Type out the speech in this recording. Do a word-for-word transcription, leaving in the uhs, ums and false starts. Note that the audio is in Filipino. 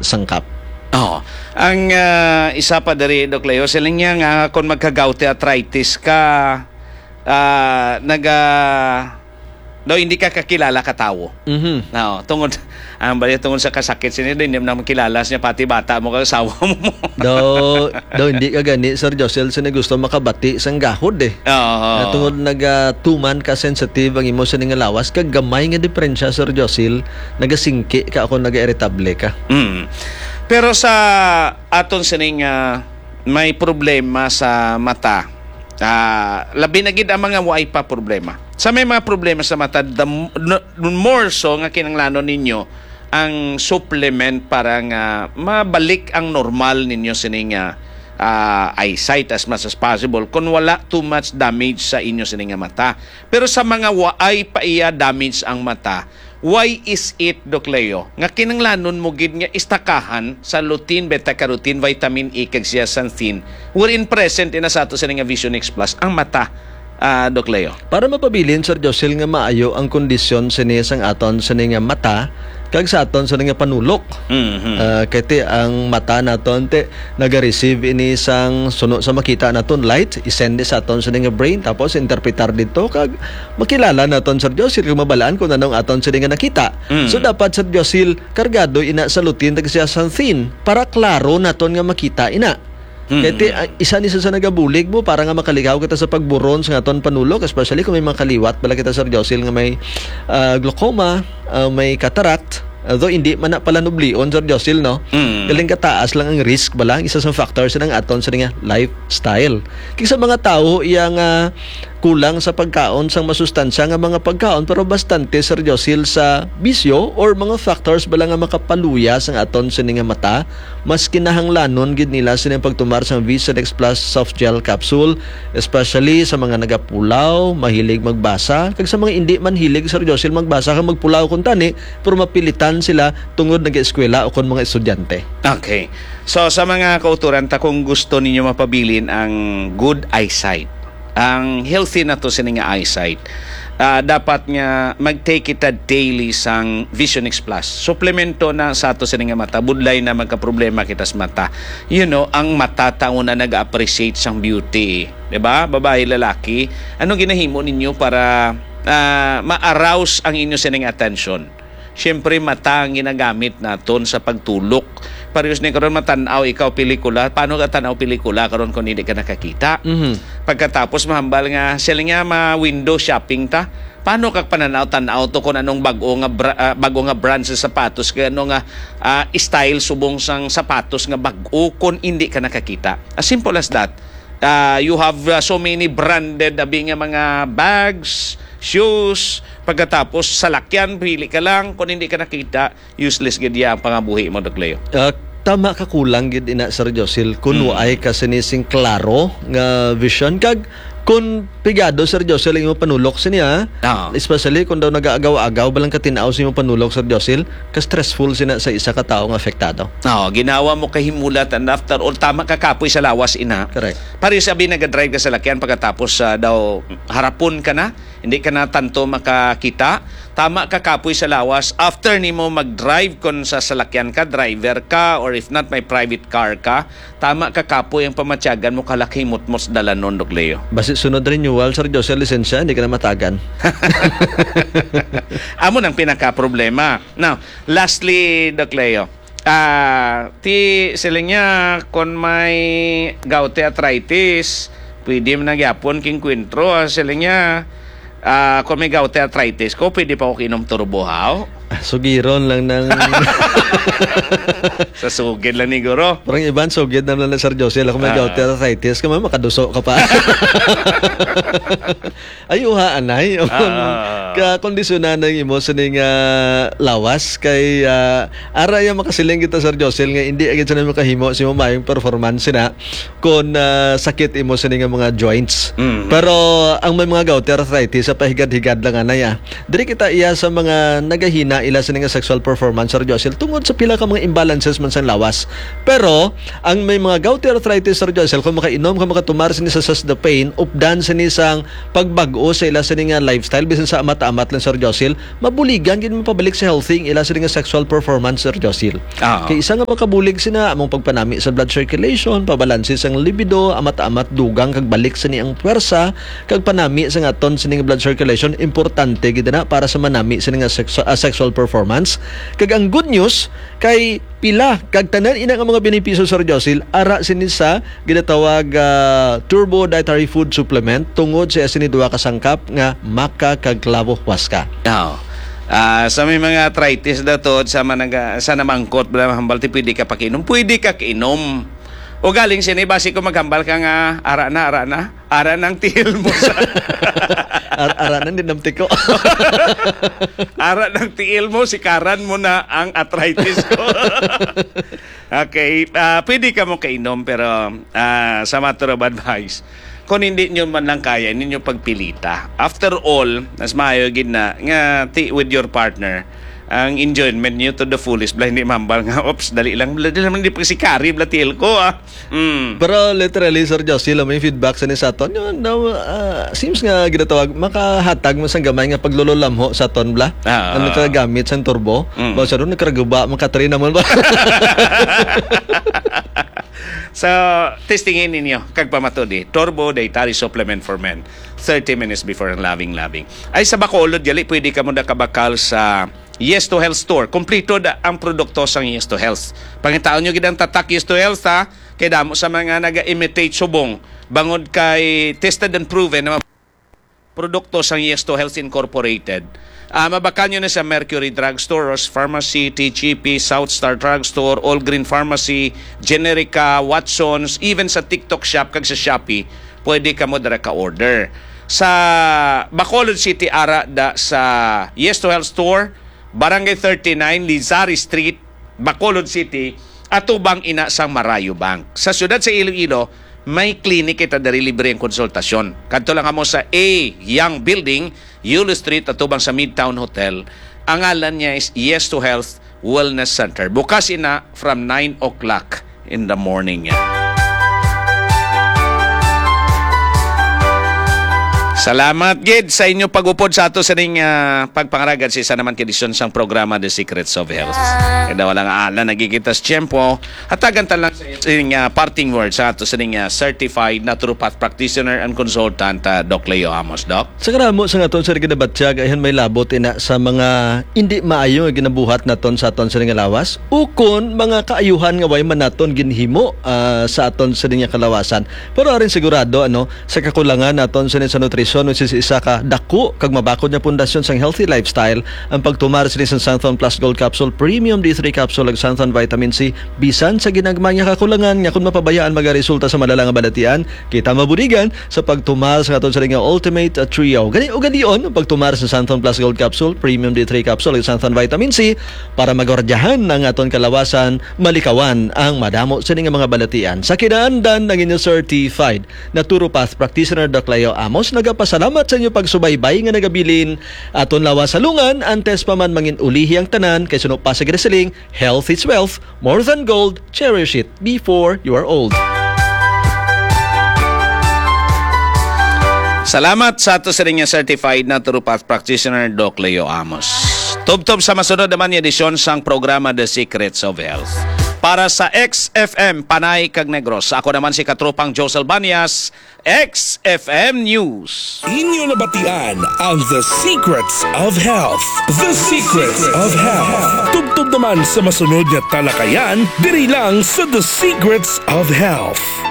sangkap. Oh, ang uh, isa pa dari Doc Leo, sila niya nga kung magka-gouty arthritis ka, uh, naga daw hindi ka kakilala ka tao. Mhm. No, tungod ang bali tungod sa kasakit sini hindi mo na makilala niya pati bata mo kag asawa mo. daw daw hindi ka gani Sir Josel sa gusto makabati sang gahod eh. Oo. Na tungod naga-tuman ka sensitive ang imo sa nga lawas kag gamay nga diferensya Sir Josel, nagasingki ka ako naga-irritable ka. Mm. Pero sa aton sining uh, may problema sa mata. Uh, labi na gid ang mga way pa problema. Sa may mga problema sa mata, the more so nga kinanglanon ninyo ang supplement para nga mabalik ang normal ninyo sining uh, uh, eyesight as much as possible kung wala too much damage sa inyo sining mata. Pero sa mga waay pa iya damage ang mata, why is it, Doc Leo, nga kinanglanon mo gid nga istakahan sa lutein, beta-carotene, vitamin E, kag zeaxanthin, wherein present in sa ato sa nga Vision X Plus, ang mata, uh, Doc Leo? Para mapabilin, Sir Josel, nga maayo ang kondisyon sa niya sang aton sa nga mata, kag sa aton sa nga panulok. Mm-hmm. Uh, kaya ang mata naton te naga-receive ini sang suno sa makita naton light, isend sa aton sa nga brain, tapos interpretar dito kag makilala naton Sir Josel kag mabalaan kung anong aton sa nga nakita. Mm. So dapat Sir Josel kargado ina sa lutein kag zeaxanthin para klaro naton nga makita ina. Mm-hmm. Kaya isa ni sa nagabulig mo para nga makaligaw kita sa pagburon sa aton panulok, especially kung may mga kaliwat bala kita Sir Josel nga may uh, glaucoma, uh, may cataract. Although hindi man na pala nublion Sir Josel, no? Mm. Galing kataas lang ang risk ba lang isa sa factors ng aton sa nga lifestyle. Kaya sa mga tao iyang uh, kulang sa pagkaon sang masustansya nga mga pagkaon pero bastante Sir Josel sa bisyo or mga factors bala nga makapaluya sang aton sa nga mata, mas kinahanglanon gid nila sa pagtumar sang Vision X Plus soft gel capsule, especially sa mga nagapulaw, mahilig magbasa, kag sa mga hindi man hilig Sir Josel magbasa kag magpulaw kun tani pero mapilitan sila tungod nag-eskwela o kon mga estudyante. Okay. So sa mga kauturan ta kung gusto ninyo mapabilin ang good eyesight, ang healthy na to sa nga eyesight, uh, dapat nga mag-take it a daily sang Vision X Plus. Suplemento na sa ato sa nga mata, budlay na magka-problema kita sa mata. You know, ang mata tao na nag-appreciate sang beauty. Diba? Babae, lalaki. Ano ginahimo ninyo para uh, ma-arouse ang inyo sa nga attention? Siyempre, mata ang ginagamit naton sa pagtulok. Parehas ni karon matanaw ikaw pelikula. Paano ka tanaw pelikula karon kung hindi ka nakakita? Mm-hmm. Pagkatapos mahambal nga sila nga ma-window shopping ta. Paano ka pananaw-tanaw to kung anong bago nga bra- uh, bago nga brand sa sapatos, kaya ano nga uh, style subong sang sapatos nga bago kung hindi ka nakakita. As simple as that. Uh, you have uh, so many branded abi nga mga bags, shoes, pagkatapos salakyan, pili ka lang, kung hindi ka nakita, useless gid ya ang pangabuhi mo, Doc Leo. Uh, tama ka kulang gid ina Sir Josel kun mm. ay ka sinising klaro nga vision kag kun pigado Sir Josel ang imong panulok siniya, oh. especially kung daw nagaagaw-agaw balang katinaw sa imong panulok Sir Josel, ka stressful sina sa isa ka tawo nga apektado. Oh, ginawa mo kahimulat and after all tama ka kapoy sa lawas ina. Correct. Pari sabi nag-drive ka sa lakyan pagkatapos uh, daw harapon ka na, hindi ka na tanto makakita. Tama ka kapoy sa lawas after nimo mag-drive kun sa salakyan ka, driver ka, or if not may private car ka, tama ka kapoy ang pamatyagan mo kalakimot mo sa dalanon, Doc Leo. Basi sunod renewal Sir Josel lisensya hindi ka na matagan. Amo nang pinaka-problema. Now, lastly, Doc Leo, uh, ti sila niya kung may gouty arthritis, pwede mo nagyapon king kwentro, sila niya uh, kung may gouty arthritis ko, pwede pa ako kinom turbohaw. Sugiron lang ng sa sugid lang ni Guro. Parang iban sugid na lang Sir Josel ako may uh, gouty arthritis ka makaduso ka pa. Ayuha anay. Uh, ka kondisyonan ng imo sa ning uh, lawas kay uh, ara ya makasiling kita Sir Josel nga hindi agad sa makahimo si mamayong performance na kun uh, sakit imo sa ning mga joints. Mm. Pero ang may mga gouty arthritis sa pahigad-higad lang anay. Diri kita iya sa mga nagahina na ila sa nga sexual performance Sir Josil tungod sa pila ka mga imbalances man sa lawas. Pero ang may mga gouty arthritis Sir Josil kung makainom ka makatumar sini sa sustain updan sini sang pagbag-o sa ila sa nga lifestyle bisan sa amat-amat lang Sir Josil, mabuligan gid mo pabalik sa healthy ila sa nga sexual performance Sir Josil. Ah. Kay isa nga makabulig sina among pagpanami sa blood circulation, pabalanse sang libido, amat-amat dugang kag balik sa niyang puwersa kag panami sa nga ton sa blood circulation importante gid na para sa manami sa nga sexu- uh, sexual performance. Kag ang good news kay pila kag tanan ina nga mga benepisyo Sir Josil ara sini sa ginatawag uh, turbo dietary food supplement tungod sa sini duha ka sangkap nga maka kag klavo huasca. Oo. Ah, sa may mga arthritis daw to sa managa sa namangkot bala hambal ti pwede ka pakinom, pwede ka kainom. O galing sini basi ko maghambal ka nga ara na ara na ara nang tihil mo sa Ar- aranan din namti ko. ara nang tiil mo sikaran mo na ang arthritis ko. Okay, ah, pwede ka mo kainom pero ah, sa matter of advice kung hindi nyo man lang kaya, hindi nyo pagpilita. After all, mas maayo gid na nga ti with your partner, ang enjoyment nyo to the fullest. Bla hindi mambal nga, ops, dali lang. Dali lang, hindi pagsikari, blatil ko ah. Mm. Pero literally Sir Josil may feedback sa ni sa ton yun no, uh, seems nga ginatawag makahatag mo sang gamay nga paglululamho sa ton bla. Ah, ano ka gamit sa turbo. Mm. Ba sa ron nagkaraguba makatry naman ba. So, testingin ninyo, kag pamatodi, Turbo Dietary Supplement for Men, thirty minutes before ang labing-labing. Ay sa Bacolod, yali, pwede ka mo na kabakal sa Yes to Health Store. Kompleto da ang produkto sa Yes to Health. Pangitaon nyo gidang tatak Yes to Health, ha? Kaya damo sa mga naga-imitate subong, bangod kay tested and proven na produkto sa Yes to Health Incorporated. Uh, mabakal nyo na sa Mercury Drugstore, Ross Pharmacy, T G P, Southstar Drugstore, All Green Pharmacy, Generica, Watsons, even sa TikTok Shop kag sa Shopee, pwede ka mo dara ka-order. Sa Bacolod City, ara da sa Yes to Health Store, Barangay thirty-nine, Lizari Street, Bacolod City, atubang ina sang Marayo Bank. Sa siyudad sa Iloilo, may clinic ita dari libre ang konsultasyon. Kadto lang kamo sa A Young Building, Yulo Street, atubang sa Midtown Hotel. Ang ngalan niya is Yes to Health Wellness Center. Bukas ina from nine o'clock in the morning. Salamat gid sa inyo pag-upod sa ato sa ning uh, pagpangaragad sa isa naman kedisyon sang programa The Secrets of Health. Kaya wala nga ala nagigitas tiyempo. Hatagan ta lang sa inyong uh, parting words sa ato sa ning uh, certified naturopath practitioner and consultant uh, Doc Leo Amos, Doc. Sa karamo sa aton sa ginabatyag ayun may labot ina sa mga hindi maayo nga ginabuhat naton sa aton sa nga lawas ukon mga kaayuhan nga way man naton ginhimo uh, sa aton sa nga kalawasan. Pero arin sigurado ano sa kakulangan naton sa sa nutrition which is isa ka dako kag mabakod nga pundasyon sang healthy lifestyle ang pagtumar sa isang Santhon Plus Gold Capsule Premium D three Capsule ag Santhon Vitamin C bisan sa ginagmay nga kakulangan nga kung mapabayaan magaresulta sa malalang nga balatian kita mabudigan sa pagtumar sa aton sa nga Ultimate uh, Trio. Gani o gadion pagtumar sa Santhon Plus Gold Capsule Premium D three Capsule ag Santhon Vitamin C para magordyahan ng aton kalawasan malikawan ang madamo sa nga mga balatian. Sa kinaandan ng inyo certified naturopath practitioner Doc Leo Amos nagapa salamat sa inyo pagsubaybay nga nagabilin aton lawas salungan antes pa man mangin ulihi ang tanan kay suno pa sa greseling health is wealth, more than gold, cherish it before you are old. Salamat sa ato sa ring certified naturopath practitioner Doc Leo Amos. Tub-tub sa masunod naman yung edisyon sang programa The Secrets of Health. Para sa X F M Panay kag Negros, ako naman si katropang Josel Banias, X F M News. Inyo nabatian ang The Secrets of Health. The Secrets of Health. Tubtub naman sa masunod na talakayan, diri lang sa The Secrets of Health.